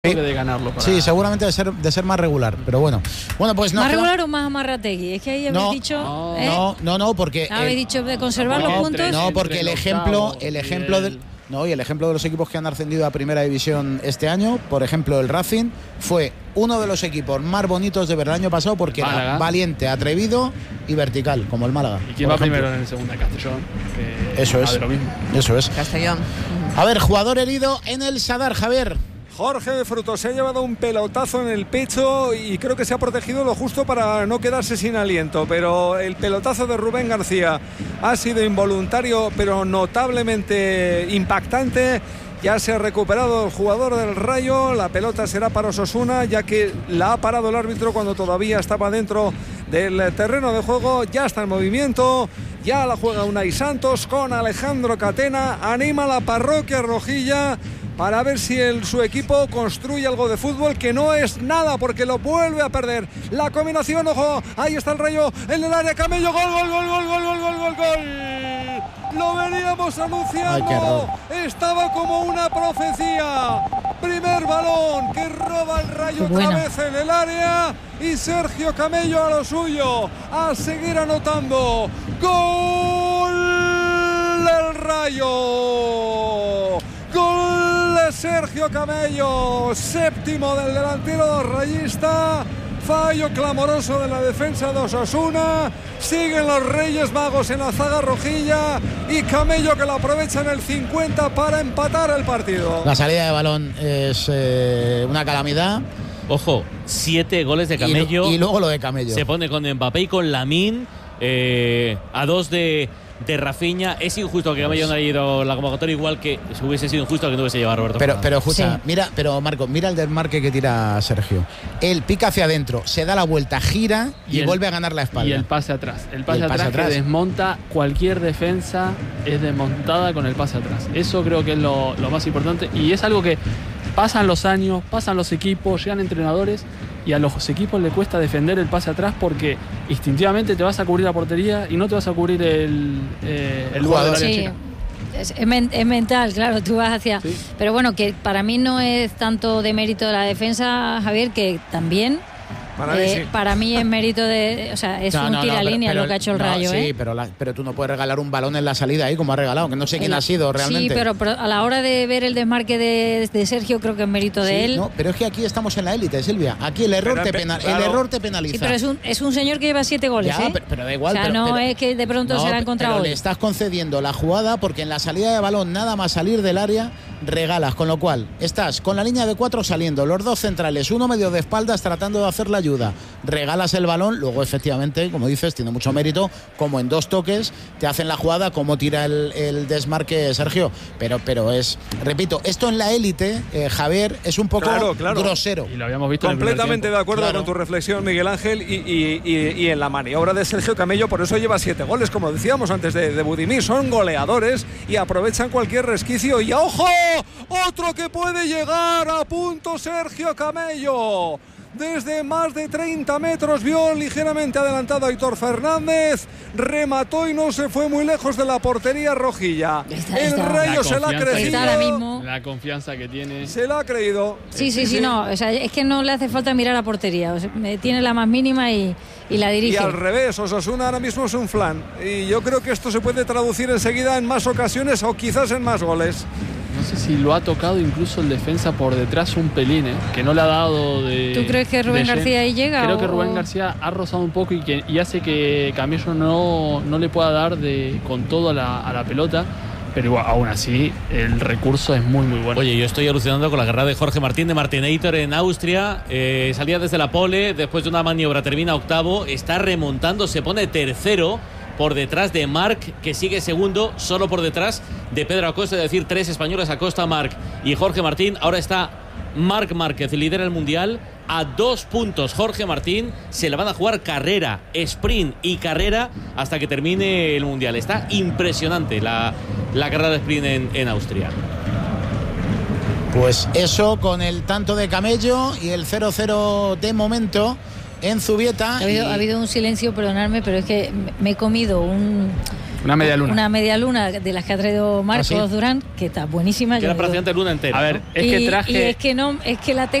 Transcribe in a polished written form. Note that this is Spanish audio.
de ganarlo. Sí, seguramente de ser más regular, pero bueno. Bueno, pues no. ¿Más regular o más Amarrategui? Es que ahí habéis dicho. No, porque. Habéis dicho de conservar los puntos. No, porque el ejemplo de los equipos que han ascendido a Primera División este año, por ejemplo, el Racing, fue uno de los equipos más bonitos de ver el año pasado porque era valiente, atrevido y vertical, como el Málaga. ¿Y quién va primero en el segunda? Castellón. Eso es. Lo mismo. Eso es. Castellón. A ver, jugador herido en el Sadar, Javier. Jorge de Frutos se ha llevado un pelotazo en el pecho y creo que se ha protegido lo justo para no quedarse sin aliento, pero el pelotazo de Rubén García ha sido involuntario pero notablemente impactante. Ya se ha recuperado el jugador del Rayo, la pelota será para Osasuna ya que la ha parado el árbitro cuando todavía estaba dentro del terreno de juego. Ya está en movimiento, ya la juega Unai Santos con Alejandro Catena, anima a la parroquia rojilla para ver si su equipo construye algo de fútbol, que no es nada porque lo vuelve a perder. La combinación, ojo, ahí está el Rayo en el área, Camello, gol. Lo veníamos anunciando. Estaba como una profecía. Primer balón que roba el Rayo otra vez en el área y Sergio Camello a lo suyo, a seguir anotando. Gol del Rayo. Gol de Sergio Camello, séptimo del delantero rayista. Fallo clamoroso de la defensa de Osasuna. Siguen los Reyes Magos en la zaga rojilla y Camello que lo aprovecha en el 50 para empatar el partido. La salida de balón es una calamidad. Ojo, 7 goles de Camello. Y luego lo de Camello. Se pone con Mbappé y con Lamine a 2 de Rafinha. Es injusto que Camello no haya ido la convocatoria, igual que hubiese sido injusto que no hubiese llevado a Roberto Fernández. Pero escucha, Marco, mira el desmarque que tira Sergio. Él pica hacia adentro, se da la vuelta, gira y vuelve a ganar la espalda. Y el pase atrás. El pase atrás que desmonta cualquier defensa, es desmontada con el pase atrás. Eso creo que es lo más importante y es algo que pasan los años, pasan los equipos, llegan entrenadores y a los equipos les cuesta defender el pase atrás porque instintivamente te vas a cubrir la portería y no te vas a cubrir el jugador del área chica. Es mental, claro, tú vas hacia... Sí. Pero bueno, que para mí no es tanto de mérito de la defensa, Javier, que también... Para mí es mérito de... O sea, es un tiralínea lo que ha hecho el Rayo. Sí, pero tú no puedes regalar un balón en la salida ahí como ha regalado, que no sé quién ha sido realmente. Sí, pero a la hora de ver el desmarque de Sergio, creo que es mérito de él. No, pero es que aquí estamos en la élite, Silvia. Aquí el error te penaliza. Sí, pero es un señor que lleva 7 goles. Ya, pero da igual. O sea, no es que de pronto se la ha encontrado hoy. Le estás concediendo la jugada porque en la salida de balón, nada más salir del área, regalas. Con lo cual, estás con la línea de 4 saliendo, los 2 centrales, uno medio de espaldas tratando de hacer la ayuda. Regalas el balón, luego efectivamente, como dices, tiene mucho mérito, como en 2 toques te hacen la jugada, como tira el desmarque Sergio, pero es, repito, esto en la élite, Javier, es un poco grosero. Y lo habíamos visto completamente de acuerdo con tu reflexión, Miguel Ángel, y en la maniobra de Sergio Camello, por eso lleva 7 goles, como decíamos antes de Budimir, son goleadores y aprovechan cualquier resquicio, y ¡ojo! Otro que puede llegar a punto, Sergio Camello. Desde más de 30 metros vio ligeramente adelantado a Aitor Fernández, remató y no se fue muy lejos de la portería rojilla. El Rayo se la ha creído. La confianza que tiene. Se la ha creído. Sí, no. O sea, es que no le hace falta mirar a portería. O sea, tiene la más mínima y la dirige. Y al revés, Osasuna ahora mismo es un flan. Y yo creo que esto se puede traducir enseguida en más ocasiones o quizás en más goles. No sé si lo ha tocado incluso el defensa por detrás un pelín, que no le ha dado de... ¿Tú crees que Rubén García ahí llega? Creo que Rubén García ha rozado un poco y hace que Camello no le pueda dar con todo a la pelota. Pero igual, aún así, el recurso es muy, muy bueno. Oye, yo estoy alucinando con la carrera de Jorge Martín de Martinator en Austria. Salía desde la pole, después de una maniobra termina octavo, está remontando, se pone tercero por detrás de Marc, que sigue segundo, solo por detrás de Pedro Acosta, es decir, 3 españoles, Acosta, Marc y Jorge Martín. Ahora está Marc Márquez, lidera el Mundial, a 2 puntos. Jorge Martín, se la van a jugar carrera, sprint y carrera hasta que termine el Mundial. Está impresionante la carrera de sprint en Austria. Pues eso con el tanto de Camello y el 0-0 de momento en Zubieta. Ha habido un silencio, perdonadme, pero es que me he comido Una media luna. Una media luna de las que ha traído Marcos Durán, que está buenísima. Que era prácticamente luna entera. A ver, es que traje... Y es que la